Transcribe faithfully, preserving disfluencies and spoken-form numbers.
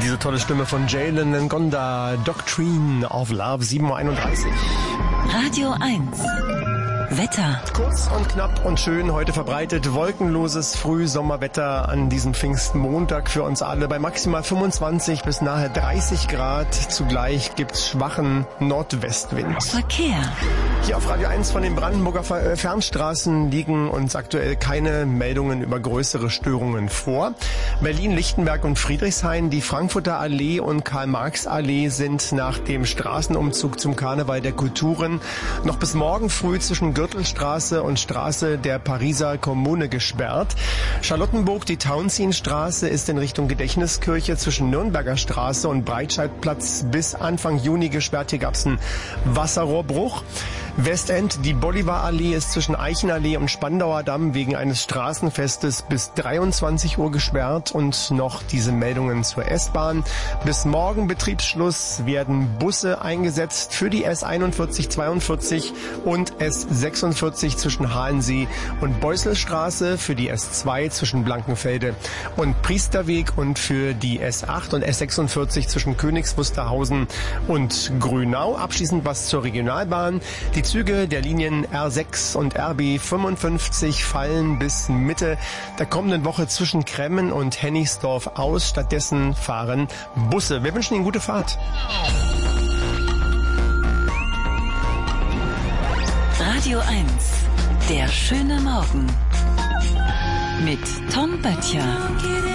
Diese tolle Stimme von Jalen Ngonda, Doctrine of Love, sieben Uhr einunddreißig. Radio eins. Wetter. Kurz und knapp und schön heute verbreitet. Wolkenloses Frühsommerwetter an diesem Pfingstmontag für uns alle. Bei maximal fünfundzwanzig bis nahe dreißig Grad. Zugleich gibt's schwachen Nordwestwind. Verkehr. Hier auf Radio eins von den Brandenburger Fernstraßen liegen uns aktuell keine Meldungen über größere Störungen vor. Berlin, Lichtenberg und Friedrichshain, die Frankfurter Allee und Karl-Marx-Allee sind nach dem Straßenumzug zum Karneval der Kulturen noch bis morgen früh zwischen Gürtelstraße und Straße der Pariser Kommune gesperrt. Charlottenburg, die Tauentzienstraße ist in Richtung Gedächtniskirche zwischen Nürnberger Straße und Breitscheidplatz bis Anfang Juni gesperrt. Hier gab es einen Wasserrohrbruch. Westend, die Bolivarallee ist zwischen Eichenallee und Spandauer Damm wegen eines Straßenfestes bis dreiundzwanzig Uhr gesperrt. Und noch diese Meldungen zur S-Bahn. Bis morgen Betriebsschluss werden Busse eingesetzt für die S einundvierzig zweiundvierzig und S sechsundvierzig zwischen Halensee und Beusselstraße, für die S zwei zwischen Blankenfelde und Priesterweg und für die S acht und S sechsundvierzig zwischen Königs Wusterhausen und Grünau. Abschließend was zur Regionalbahn. Die Züge der Linien R sechs und R B fünfundfünfzig fallen bis Mitte der kommenden Woche zwischen Kremmen und Hennigsdorf aus. Stattdessen fahren Busse. Wir wünschen Ihnen gute Fahrt. Radio eins. Der schöne Morgen. Mit Tom Böttcher.